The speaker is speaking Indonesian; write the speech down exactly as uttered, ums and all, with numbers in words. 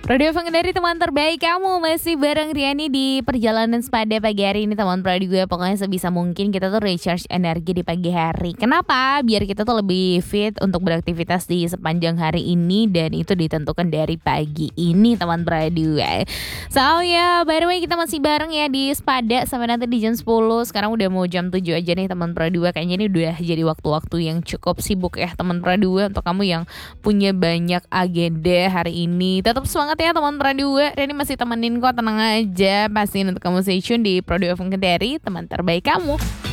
Radio Feng dari teman terbaik kamu masih bareng Riani di perjalanan sepada pagi hari ini teman prodi gue. Pokoknya sebisa mungkin kita tuh recharge energi di pagi hari. Kenapa? Biar kita tuh lebih fit untuk beraktivitas di sepanjang hari ini, dan itu ditentukan dari pagi ini teman prodi gue. So ya, by the way kita masih bareng ya di Sepada sampai nanti di jam sepuluh. Sekarang udah mau jam tujuh aja nih teman prodi gue. Kayaknya ini udah jadi waktu-waktu yang cukup sibuk ya teman prodi gue. Untuk kamu yang punya banyak agenda hari ini, tetap semangat ya teman prodi gue. Reni masih temenin kok, tenang aja. Pastiin untuk kamu stay tune di Prodi Feng dari teman terbaik kamu.